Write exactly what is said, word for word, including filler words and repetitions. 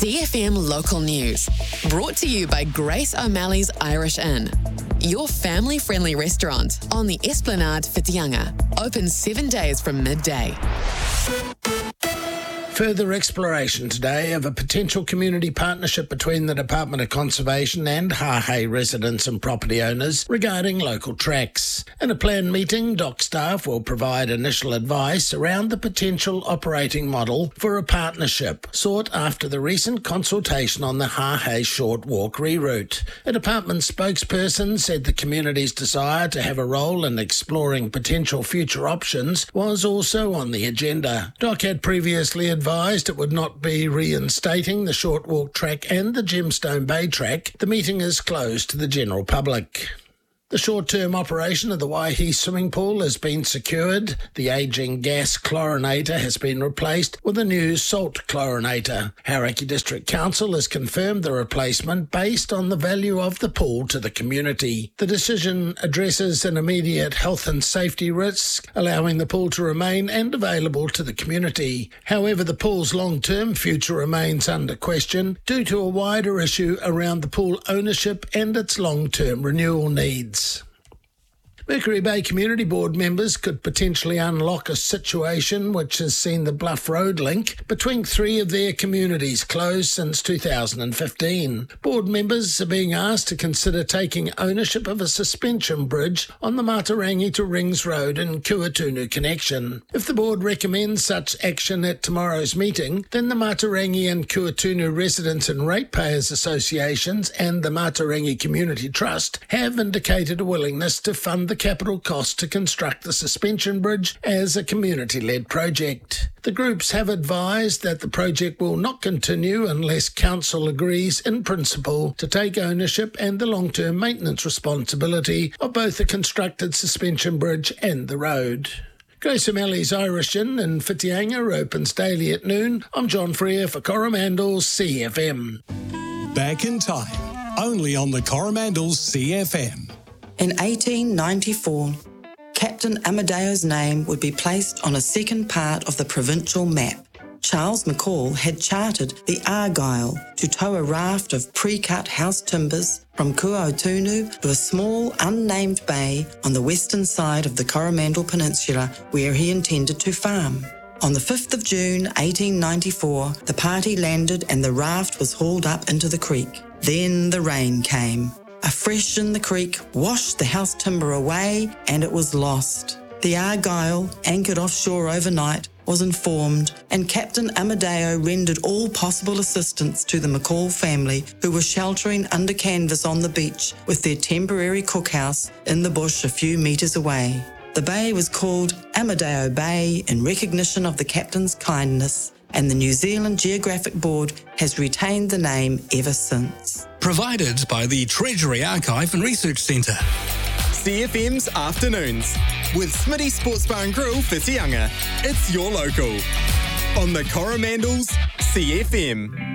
C F M Local News, brought to you by Grace O'Malley's Irish Inn, your family-friendly restaurant on the Esplanade Whitianga, open seven days from midday. Further exploration today of a potential community partnership between the Department of Conservation and Hahei residents and property owners regarding local tracks. In a planned meeting, D O C staff will provide initial advice around the potential operating model for a partnership sought after the recent consultation on the Hahei Short Walk reroute. A department spokesperson said the community's desire to have a role in exploring potential future options was also on the agenda. D O C had previously advised advised it would not be reinstating the Short Walk track and the Gemstone Bay track. The meeting is closed to the general public. The short-term operation of the Waihi swimming pool has been secured. The ageing gas chlorinator has been replaced with a new salt chlorinator. Hauraki District Council has confirmed the replacement based on the value of the pool to the community. The decision addresses an immediate health and safety risk, allowing the pool to remain and available to the community. However, the pool's long-term future remains under question due to a wider issue around the pool ownership and its long-term renewal needs. Mercury Bay Community Board members could potentially unlock a situation which has seen the Bluff Road link between three of their communities closed since two thousand fifteen. Board members are being asked to consider taking ownership of a suspension bridge on the Matarangi to Rings Road and Kuatunu connection. If the board recommends such action at tomorrow's meeting, then the Matarangi and Kuatunu Residents and Ratepayers Associations and the Matarangi Community Trust have indicated a willingness to fund the capital cost to construct the suspension bridge as a community-led project. The groups have advised that the project will not continue unless Council agrees in principle to take ownership and the long-term maintenance responsibility of both the constructed suspension bridge and the road. Grace O'Malley's Irish Inn in Whitianga opens daily at noon. I'm John Freer for Coromandel C F M. Back in time, only on the Coromandel C F M. In eighteen ninety-four, Captain Amadeo's name would be placed on a second part of the provincial map. Charles McCall had chartered the Argyle to tow a raft of pre-cut house timbers from Kuautunu to a small unnamed bay on the western side of the Coromandel Peninsula where he intended to farm. On the fifth of June eighteen ninety-four, the party landed and the raft was hauled up into the creek. Then the rain came. A fresh in the creek washed the house timber away and it was lost. The Argyle, anchored offshore overnight, was informed and Captain Amadeo rendered all possible assistance to the McCall family who were sheltering under canvas on the beach with their temporary cookhouse in the bush a few metres away. The bay was called Amadeo Bay in recognition of the captain's kindness, and the New Zealand Geographic Board has retained the name ever since. Provided by the Treasury Archive and Research Centre. C F M's Afternoons with Smitty Sports Bar and Grill Whitianga. It's your local on the Coromandel's C F M.